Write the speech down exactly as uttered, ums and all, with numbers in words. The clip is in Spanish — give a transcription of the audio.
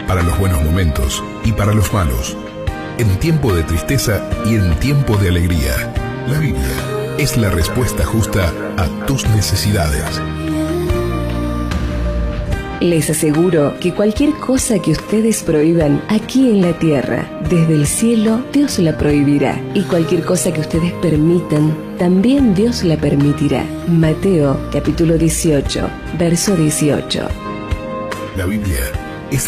para los buenos momentos y para los malos, en tiempo de tristeza y en tiempo de alegría. La Biblia es la respuesta justa a tus necesidades. Les aseguro que cualquier cosa que ustedes prohíban aquí en la tierra, desde el cielo, Dios la prohibirá. Y cualquier cosa que ustedes permitan, también Dios la permitirá. Mateo, capítulo dieciocho, verso dieciocho. La Biblia